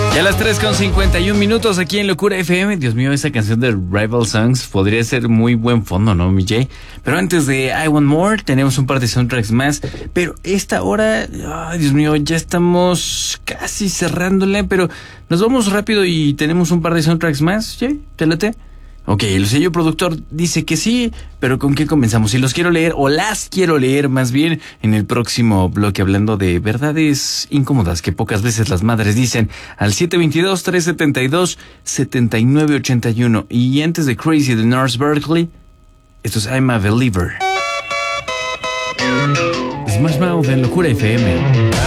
Ya a las 3:51 aquí en Locura FM. Dios mío, esa canción de Rival Songs podría ser muy buen fondo, ¿no, mi Jay? Pero antes de I Want More, tenemos un par de soundtracks más. Pero esta hora, ay, Dios mío, ya estamos casi cerrándola, pero nos vamos rápido y tenemos un par de soundtracks más, Jay. ¿Te late? Ok, el señor productor dice que sí, pero ¿con qué comenzamos? Si los quiero leer, o las quiero leer más bien, en el próximo bloque, hablando de verdades incómodas que pocas veces las madres dicen, al 722-372-7981. Y antes de Crazy de North Berkeley, esto es I'm a Believer. Smash Mouth en Locura FM.